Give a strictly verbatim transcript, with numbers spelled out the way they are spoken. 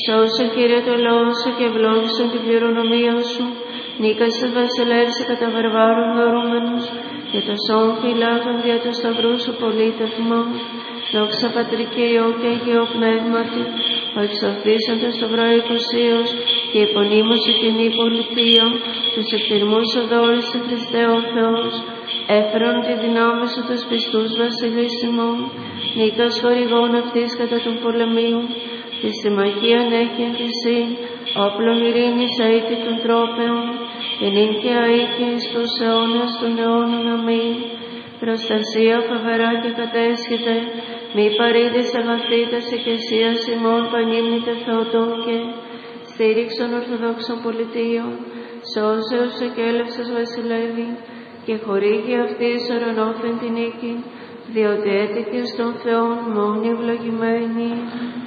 Σώσε, Κύριε, το λόγο σου και ευλόγησον την κληρονομία σου. Νίκασε βασιλεύσε κατά βαρβάρων δωρούμενους και το σώμα φυλάτων δια του σταυρού σου πολίτευμα. Δόξα Πατρί και Υιό και Αγίο Πνεύματι, ο εξορθίσαντος το βρωοικοσίος και υπονείμως η κοινή πολιτεία, τους εκτιρμούς οδόρισε Χριστέ ο Θεός, έφερον τη δυνάμει σου τους πιστούς βασιλείς ημών, νίκας χορηγών αυτής κατά των πολεμίων, τη συμμαχίαν έχει ενθυσή, όπλων ειρήνης αήτη των τρόπεων, και νυν και αεί και εις τους αιώνας των αιώνων. Αμήν. Προστασία φοβερά και κατέσχεται, μη παρήδης αγαθήτας εκκλησίας ημών πανύμνητε Θεοτόκε, στήριξον ορθοδόξων πολιτείων, σώζεως εκέλευσας βασιλεύει, και χορήγει αυτής ορονόφεν την νίκη, διότι έτυχε στον Θεόν μόνη ευλογημένη.